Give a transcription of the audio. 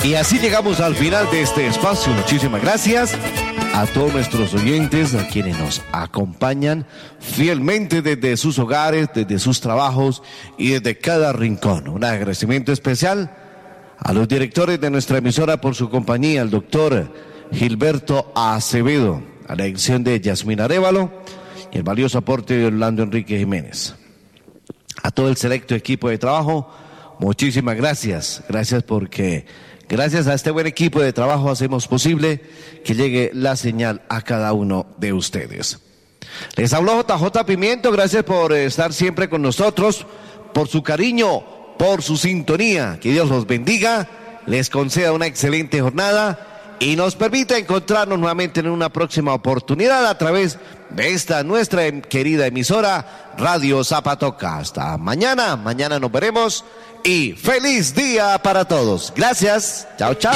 Y así llegamos al final de este espacio. Muchísimas gracias a todos nuestros oyentes, a quienes nos acompañan fielmente desde sus hogares, desde sus trabajos y desde cada rincón. Un agradecimiento especial a los directores de nuestra emisora por su compañía, al doctor Gilberto Acevedo, a la edición de Yasmín Arévalo y el valioso aporte de Orlando Enrique Jiménez. A todo el selecto equipo de trabajo, muchísimas gracias. Gracias porque gracias a este buen equipo de trabajo hacemos posible que llegue la señal a cada uno de ustedes. Les habló JJ Pimiento, gracias por estar siempre con nosotros, por su cariño, por su sintonía. Que Dios los bendiga, les conceda una excelente jornada y nos permita encontrarnos nuevamente en una próxima oportunidad a través de esta nuestra querida emisora Radio Zapatoca. Hasta mañana nos veremos y feliz día para todos. Gracias, chao, chao.